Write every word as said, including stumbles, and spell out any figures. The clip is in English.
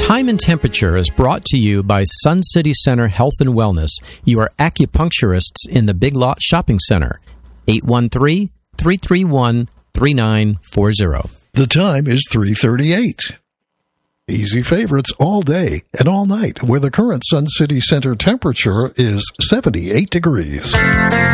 Time and Temperature is brought to you by Sun City Center Health and Wellness, your acupuncturists in the Big Lot Shopping Center. eight one three, three three one, three nine four zero. The time is three thirty-eight. Easy favorites all day and all night, where the current Sun City Center temperature is seventy-eight degrees.